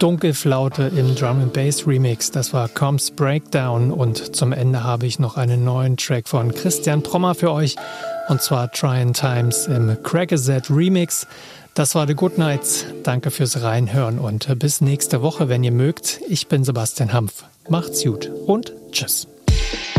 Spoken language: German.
Dunkelflaute im Drum and Bass Remix. Das war Combs Breakdown und zum Ende habe ich noch einen neuen Track von Christian Prommer für euch und zwar Tryin' Times im Crackerset Remix. Das war The Good Nights. Danke fürs Reinhören und bis nächste Woche, wenn ihr mögt. Ich bin Sebastian Hampf. Macht's gut und tschüss.